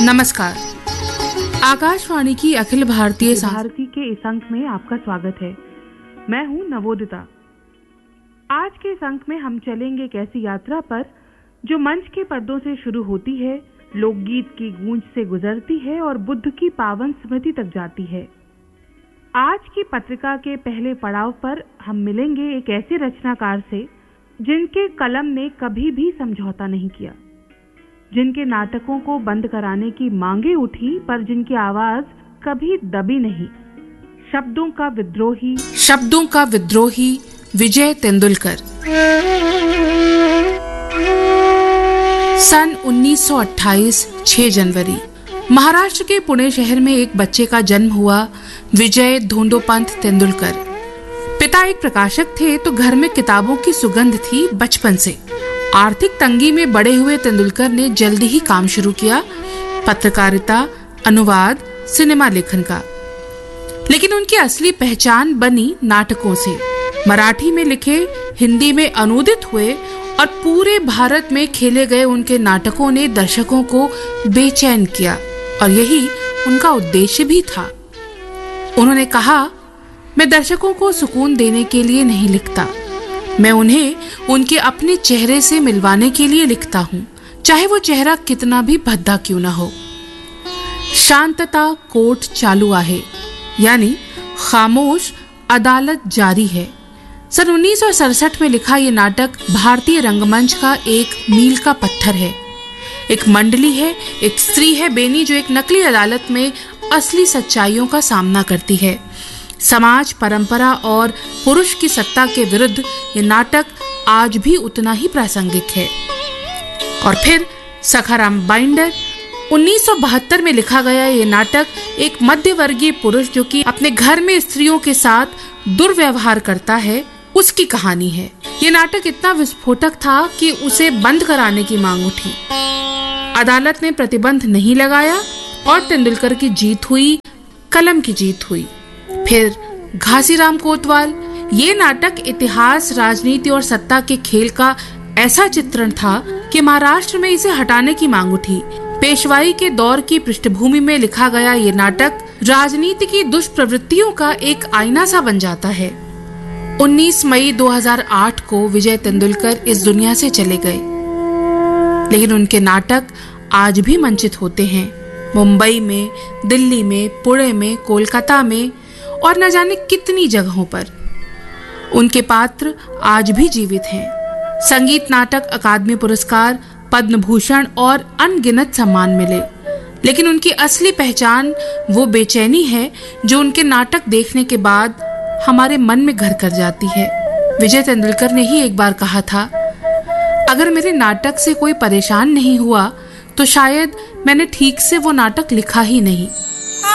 नमस्कार। आकाशवाणी की अखिल भारतीय के इस अंक में आपका स्वागत है। मैं हूँ नवोदिता। आज के इस अंक में हम चलेंगे एक ऐसी यात्रा पर जो मंच के पर्दों से शुरू होती है, लोकगीत की गूंज से गुजरती है और बुद्ध की पावन स्मृति तक जाती है। आज की पत्रिका के पहले पड़ाव पर हम मिलेंगे एक ऐसे रचनाकार से जिनके कलम ने कभी भी समझौता नहीं किया, जिनके नाटकों को बंद कराने की मांगे उठी पर जिनकी आवाज कभी दबी नहीं। शब्दों का विद्रोही विजय तेंदुलकर। सन 1928 6 जनवरी महाराष्ट्र के पुणे शहर में एक बच्चे का जन्म हुआ, विजय धोंडोपंत तेंदुलकर। पिता एक प्रकाशक थे तो घर में किताबों की सुगंध थी बचपन से। आर्थिक तंगी में बड़े हुए तेंदुलकर ने जल्दी ही काम शुरू किया, पत्रकारिता, अनुवाद, सिनेमा लेखन का। लेकिन उनकी असली पहचान बनी नाटकों से। मराठी में लिखे, हिंदी में अनुदित हुए और पूरे भारत में खेले गए उनके नाटकों ने दर्शकों को बेचैन किया और यही उनका उद्देश्य भी था। उन्होंने कहा, मैं दर्शकों को सुकून देने के लिए नहीं लिखता, मैं उन्हें उनके अपने चेहरे से मिलवाने के लिए लिखता हूँ, चाहे वो चेहरा कितना भी भद्दा क्यों ना हो। शांतता कोर्ट चालू आहे, यानी खामोश अदालत जारी है। सन 1967 में लिखा ये नाटक भारतीय रंगमंच का एक मील का पत्थर है। एक मंडली है, एक स्त्री है बेनी जो एक नकली अदालत में असली सच्चाइयों का सामना करती है। समाज, परंपरा और पुरुष की सत्ता के विरुद्ध ये नाटक आज भी उतना ही प्रासंगिक है। और फिर सखाराम बाइंडर। 1972 में लिखा गया ये नाटक एक मध्यवर्गीय पुरुष जो कि अपने घर में स्त्रियों के साथ दुर्व्यवहार करता है, उसकी कहानी है। ये नाटक इतना विस्फोटक था कि उसे बंद कराने की मांग उठी। अदालत ने प्रतिबंध नहीं लगाया और तेंदुलकर की जीत हुई, कलम की जीत हुई। फिर घासीराम कोतवाल। ये नाटक इतिहास, राजनीति और सत्ता के खेल का ऐसा चित्रण था कि महाराष्ट्र में इसे हटाने की मांग उठी। पेशवाई के दौर की पृष्ठभूमि में लिखा गया ये नाटक राजनीति की दुष्प्रवृत्तियों का एक आईना सा बन जाता है। 19 मई 2008 को विजय तेंदुलकर इस दुनिया से चले गए, लेकिन उनके नाटक आज भी मंचित होते हैं। मुंबई में, दिल्ली में, पुणे में, कोलकाता में और न जाने कितनी जगहों पर उनके पात्र आज भी जीवित हैं। संगीत नाटक अकादमी पुरस्कार, पद्म भूषण और अनगिनत सम्मान मिले, लेकिन उनकी असली पहचान वो बेचैनी है जो उनके नाटक देखने के बाद हमारे मन में घर कर जाती है। विजय तेंदुलकर ने ही एक बार कहा था, अगर मेरे नाटक से कोई परेशान नहीं हुआ तो शायद मैंने ठीक से वो नाटक लिखा ही नहीं।